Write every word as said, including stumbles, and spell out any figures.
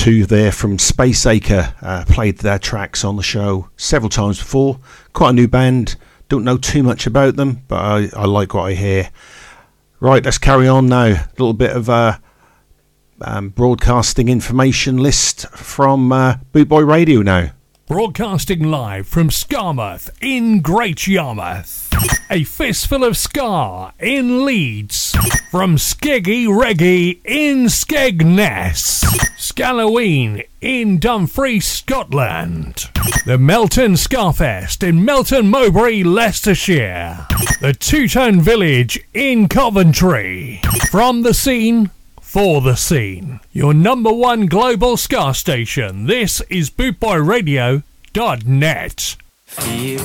two there from Spaceacre. Uh, played their tracks on the show several times before. Quite a new band. Don't know too much about them, but I, I like what I hear. Right, let's carry on now. A little bit of a um, broadcasting information list from uh, Bootboy Radio now. Broadcasting live from Skarmouth in Great Yarmouth. A Fistful of Ska in Leeds. From Skeggy Reggae in Skegness. Scalloween in Dumfries, Scotland. The Melton Scarfest in Melton Mowbray, Leicestershire. The Two-Tone Village in Coventry. From the scene, for the scene. Your number one global ska station. This is bootboy radio dot net. Feel